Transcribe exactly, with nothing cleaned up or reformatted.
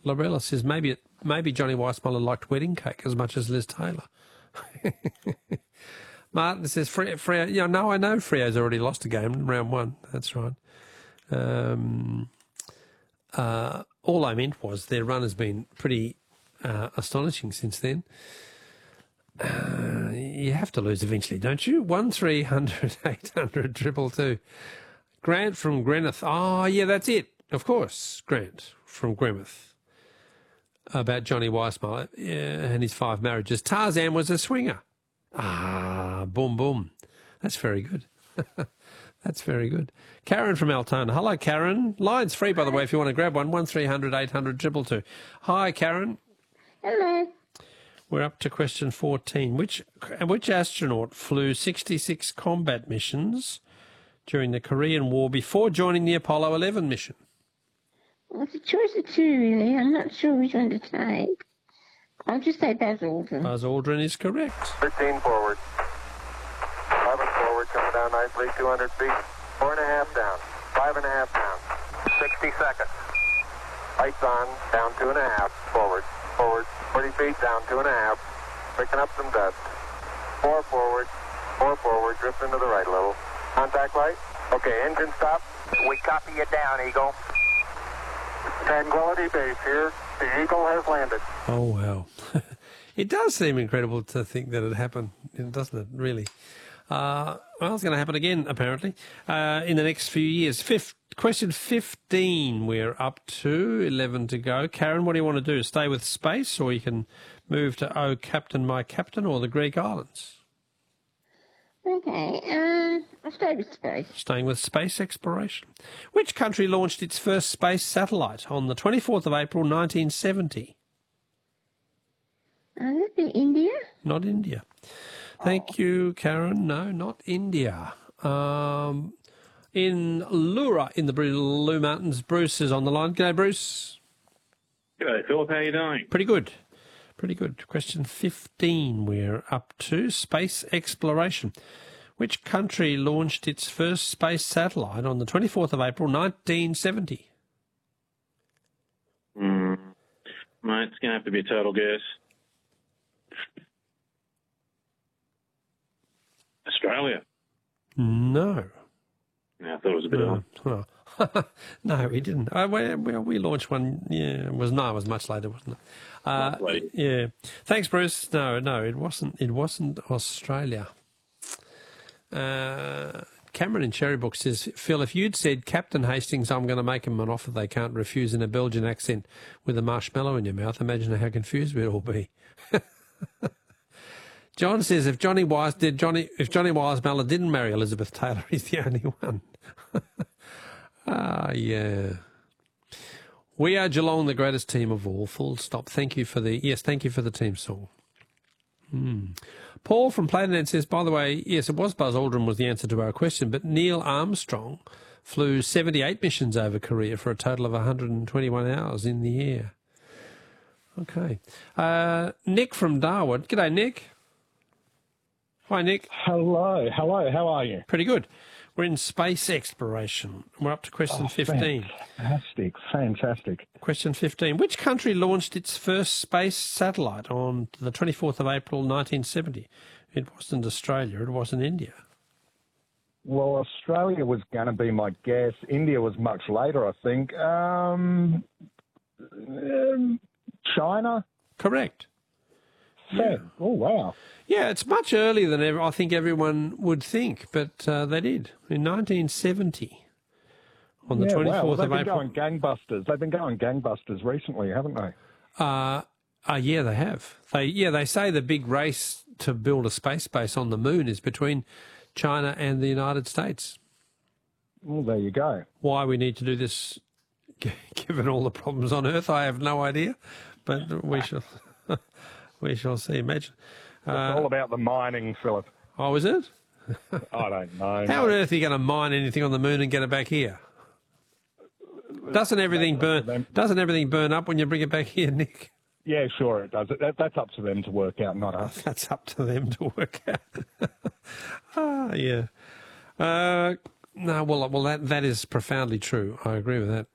Lorella says maybe it, maybe Johnny Weissmuller liked wedding cake as much as Liz Taylor. Martin says, Freo, Freo, yeah, no, I know Freo's already lost a game in round one. That's right. Um, uh, all I meant was their run has been pretty uh, astonishing since then. Uh, you have to lose eventually, don't you? One three hundred eight hundred triple two. Grant from Greenock. Oh, yeah, that's it. Of course, Grant from Greenock. About Johnny Weissmuller and his five marriages. Tarzan was a swinger. Ah, boom, boom. That's very good. That's very good. Karen from Altona. Hello, Karen. Line's free, by the way, if you want to grab one. one three hundred eight hundred two two. Hi, Karen. Hello. We're up to question fourteen. Which which astronaut flew sixty-six combat missions during the Korean War before joining the Apollo eleven mission? Well, it's a choice of two, really. I'm not sure which one to take. I'll just say Buzz Aldrin. Buzz Aldrin is correct. thirteen forward. eleven forward, coming down nicely, two hundred feet. Four and a half down. Five and a half down. sixty seconds. Lights on, down two and a half. Forward, forward. forty feet, down two and a half. Picking up some dust. Four forward, four forward, drifting to the right a little. Contact light. Okay, engine stop. We copy you down, Eagle. Tranquility Base here. The Eagle has landed. Oh, wow. It does seem incredible to think that it happened, doesn't it, really? Uh, well, it's going to happen again, apparently, uh, in the next few years. Fifth, question fifteen, we're up to, eleven to go. Karen, what do you want to do? Stay with space, or you can move to Oh, Captain, My Captain, or the Greek Islands? Okay, um, I'll stay with space. Staying with space exploration. Which country launched its first space satellite on the twenty-fourth of April, nineteen seventy? Uh, that'd be India? Not India. Thank oh. you, Karen. No, not India. Um, in Lura, in the Blue Mountains, Bruce is on the line. G'day, Bruce. G'day, Philip. How are you doing? Pretty good. Pretty good. Question fifteen, we're up to space exploration. Which country launched its first space satellite on the twenty-fourth of April, nineteen seventy? Mm, mate, it's going to have to be a total guess. Australia. No. Yeah, I thought it was a bit no. odd. Oh. No, we didn't. Uh, we, we launched one, yeah, it was, no, it was much later, wasn't it? Uh, yeah. Thanks, Bruce. No, no, it wasn't, it wasn't Australia. Uh, Cameron in Cherrybrook says, Phil, if you'd said, Captain Hastings, I'm going to make him an offer they can't refuse in a Belgian accent with a marshmallow in your mouth, imagine how confused we'd all be. John says, if Johnny Wise did Johnny, if Johnny Weissmuller didn't marry Elizabeth Taylor, he's the only one. Ah, yeah. We are Geelong, the greatest team of all. Full stop. Thank you for the yes. Thank you for the team song. Hmm. Paul from Platinum says, by the way, yes, it was Buzz Aldrin was the answer to our question, but Neil Armstrong flew seventy-eight missions over Korea for a total of one hundred twenty-one hours in the air. Okay. Uh, Nick from Darwin. G'day, Nick. Hi, Nick. Hello. Hello. How are you? Pretty good. We're in space exploration. We're up to question oh, fifteen. Fantastic. Fantastic. Question fifteen. Which country launched its first space satellite on the twenty-fourth of April, nineteen seventy? It wasn't Australia. It wasn't India. Well, Australia was going to be my guess. India was much later, I think. Um, um, China? Correct. Yeah. Oh, wow. Yeah, it's much earlier than ever, I think everyone would think, but uh, they did in nineteen seventy on the yeah, twenty-fourth wow. of They've April. been going gangbusters. They've been going gangbusters recently, haven't they? Uh, uh, yeah, they have. They yeah, they say the big race to build a space base on the moon is between China and the United States. Well, there you go. Why we need to do this, given all the problems on Earth, I have no idea, but we shall we shall see. Imagine. It's uh, all about the mining, Philip. Oh, is it? I don't know. How no. on earth are you going to mine anything on the moon and get it back here? Doesn't everything burn? Doesn't everything burn up when you bring it back here, Nick? Yeah, sure it does. That, that's up to them to work out, not us. That's up to them to work out. Ah, yeah. Uh, no, well, well, that that is profoundly true. I agree with that.